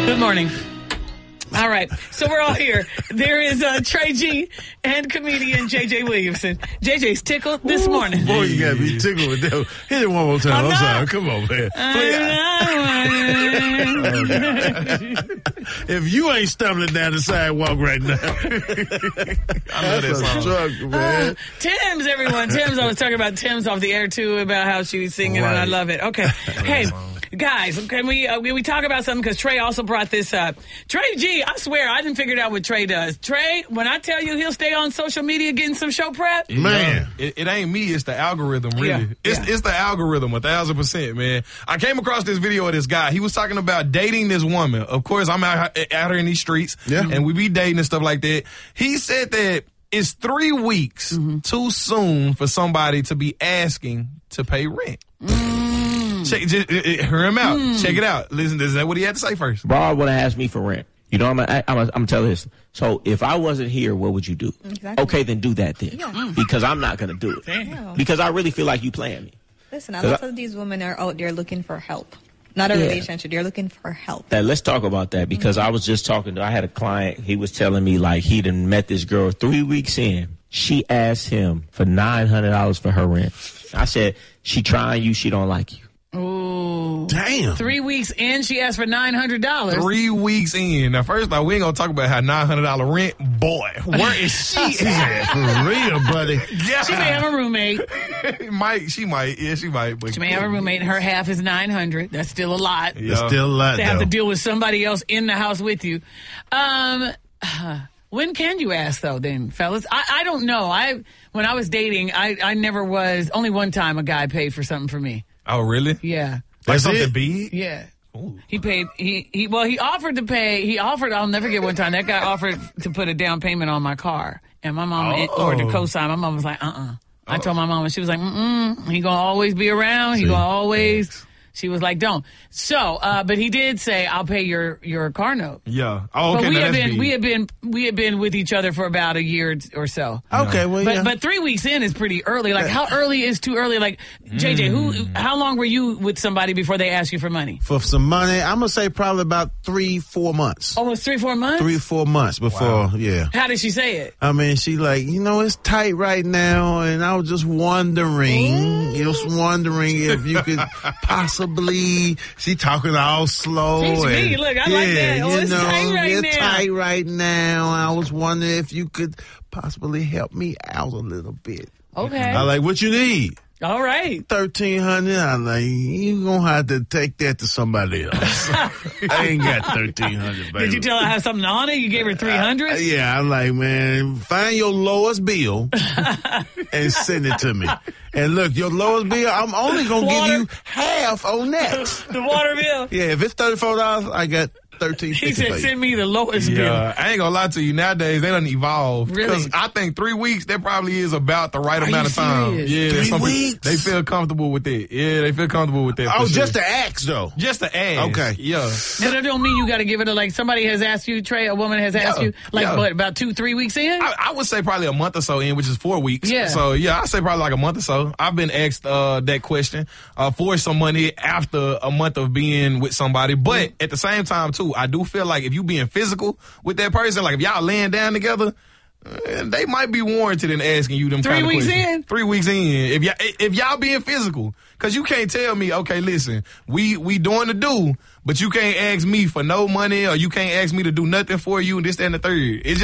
Good morning. All right, so we're all here. There is Trey G and comedian J.J. Williamson. JJ's tickled this morning. Boy, you got me tickled with that. Hit it one more time. I'm sorry. Come on, man. If you ain't stumbling down the sidewalk right now. I know that song. Struggle, man. Tim's, everyone. Tim's, I was talking about Tim's off the air, too, about how she was singing, and I love it. Okay. Hey, guys, can we talk about something? Because Trey also brought this up. Trey G, I swear, I didn't figure out what Trey does. Trey, when I tell you he'll stay on social media getting some show prep. Man. It ain't me, it's the algorithm, really. It's the algorithm, 1,000%, man. I came across this video of this guy. He was talking about dating this woman. Of course, I'm out here in these streets, and we be dating and stuff like that. He said that it's 3 weeks too soon for somebody to be asking to pay rent. Hear him out. Check it out. Listen, this is what he had to say first. Bob would have asked me for rent. You know, I'm gonna tell this. So if I wasn't here, what would you do? Exactly. Okay, then do that then. Because I'm not gonna do it. Damn. Because I really feel like you playing me. Listen, a lot of these women are out there looking for help. Not a relationship. They're looking for help. Let's talk about that because I was just I had a client. He was telling me like he done met this girl 3 weeks in. She asked him for $900 for her rent. I said, she trying you. She don't like you. Ooh. Damn. 3 weeks in, she asked for $900. 3 weeks in. Now, first off, we ain't gonna talk about how $900 rent. Boy, where is she at? For real, buddy. Yeah. She may have a roommate. She might. Yeah, she might. But She may have a roommate, and her half is $900. That's still a lot. Yeah. It's still a lot, To have though. to deal with somebody else in the house with you. When can you ask, though, then, fellas? I don't know. When I was dating, I never was. Only one time a guy paid for something for me. Oh, really? Yeah. Like That's something it? big? Yeah. Ooh. He paid. He offered to pay. He offered. I'll never forget one time that guy offered to put a down payment on my car, and my mom or to co-sign. My mom was like, I told my mom, and she was like, he gonna always be around. He gonna always. She was like, don't. So, but he did say, I'll pay your car note. Yeah. Oh, okay. But we had been with each other for about a year or so. Okay, well, But 3 weeks in is pretty early. Like, how early is too early? Like, JJ, how long were you with somebody before they asked you for money? For some money, I'm going to say probably about 3-4 months. Almost 3-4 months? 3-4 months before, How did she say it? I mean, she like, it's tight right now, and I was just wondering, if you could possibly. She talking all slow. Teach me. Look, I like that. Oh, it's tight right it's now. tight right now. I was wondering if you could possibly help me out a little bit. Okay. I like, what you need? All right. $1,300. I'm like, you gonna have to take that to somebody else. I ain't got $1,300, baby. Did you tell her I have something on it? You gave her $300? Yeah, I'm like, man, find your lowest bill and send it to me. And look, your lowest bill, I'm only gonna give you half on that. The water bill. Yeah, if it's $34, I got $13.50. He said, send me the lowest bill. Yeah, I ain't gonna lie to you. Nowadays, they done evolved. Really? Because I think 3 weeks, that probably is about the right amount of time. serious? Yeah, 3 some people, weeks? they feel comfortable with that. Yeah, they feel comfortable with that. Oh, for just sure. to ask though. Just to ask. Okay. Yeah. But that don't mean you got to give it like somebody has asked you, Trey, a woman has asked you, what, about 2-3 weeks in? I would say probably a month or so in, which is 4 weeks. Yeah. So, yeah, I'd say probably like a month or so. I've been asked that question for some money after a month of being with somebody. But at the same time, too, I do feel like if you being physical with that person, like if y'all laying down together, they might be warranted in asking you them 3 kind of weeks questions. in? 3 weeks in. If y'all being physical. Because you can't tell me, okay, listen, we doing the do, but you can't ask me for no money or you can't ask me to do nothing for you and this, that, and the third. It's just